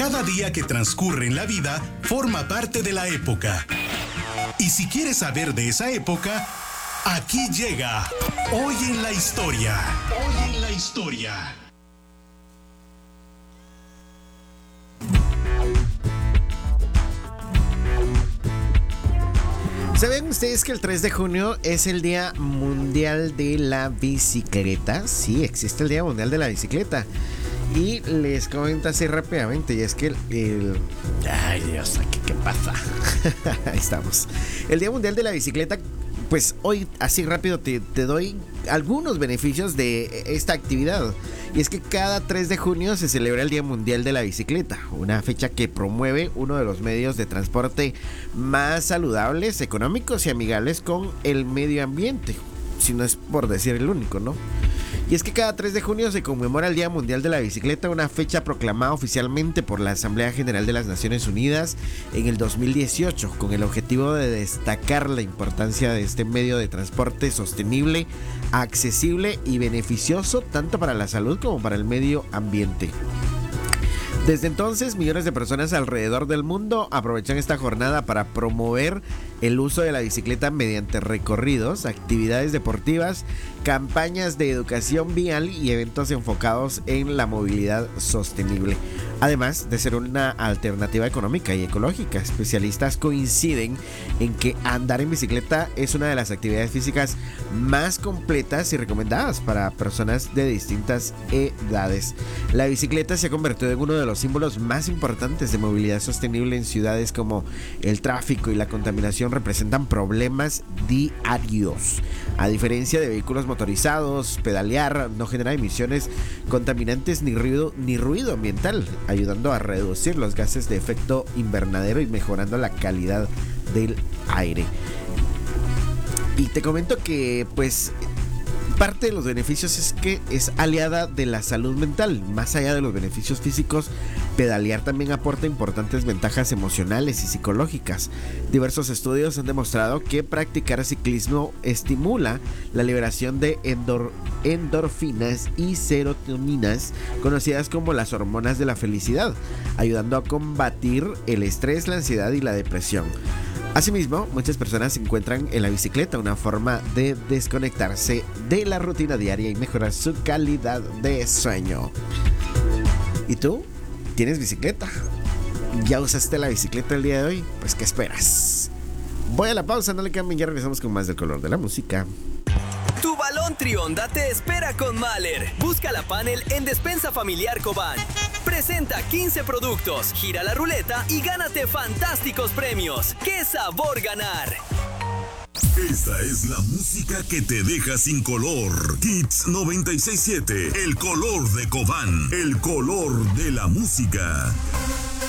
Cada día que transcurre en la vida forma parte de la época. Y si quieres saber de esa época, aquí llega Hoy en la Historia. Hoy en la Historia. ¿Saben ustedes que el 3 de junio es el Día Mundial de la Bicicleta? Sí, existe el Día Mundial de la Bicicleta. Y les comento así rápidamente, y es que ay Dios, ¿qué pasa? Ahí estamos. El Día Mundial de la Bicicleta, pues hoy así rápido te doy algunos beneficios de esta actividad. Y es que cada 3 de junio se celebra el Día Mundial de la Bicicleta, una fecha que promueve uno de los medios de transporte más saludables, económicos y amigables con el medio ambiente. Si no es por decir el único, ¿no? Y es que cada 3 de junio se conmemora el Día Mundial de la Bicicleta, una fecha proclamada oficialmente por la Asamblea General de las Naciones Unidas en el 2018, con el objetivo de destacar la importancia de este medio de transporte sostenible, accesible y beneficioso tanto para la salud como para el medio ambiente. Desde entonces, millones de personas alrededor del mundo aprovechan esta jornada para promover el uso de la bicicleta mediante recorridos, actividades deportivas, campañas de educación vial y eventos enfocados en la movilidad sostenible. Además de ser una alternativa económica y ecológica, especialistas coinciden en que andar en bicicleta es una de las actividades físicas más completas y recomendadas para personas de distintas edades. La bicicleta se ha convertido en uno de los símbolos más importantes de movilidad sostenible en ciudades como el tráfico y la contaminación representan problemas diarios. A diferencia de vehículos motorizados, pedalear no genera emisiones contaminantes ni ruido ambiental, ayudando a reducir los gases de efecto invernadero y mejorando la calidad del aire. Y te comento que pues parte de los beneficios es que es aliada de la salud mental. Más allá de los beneficios físicos, pedalear también aporta importantes ventajas emocionales y psicológicas. Diversos estudios han demostrado que practicar ciclismo estimula la liberación de endorfinas y serotoninas, conocidas como las hormonas de la felicidad, ayudando a combatir el estrés, la ansiedad y la depresión. Asimismo, muchas personas encuentran en la bicicleta una forma de desconectarse de la rutina diaria y mejorar su calidad de sueño. ¿Y tú? ¿Tienes bicicleta? ¿Ya usaste la bicicleta el día de hoy? Pues ¿qué esperas? Voy a la pausa, no le cambien, ya regresamos con más del color de la música. Tu balón Trionda te espera con Mahler. Busca la panel en Despensa Familiar Cobán. Presenta 15 productos, gira la ruleta y gánate fantásticos premios. ¡Qué sabor ganar! Esta es la música que te deja sin color. Hits 96.7, el color de Cobán, el color de la música.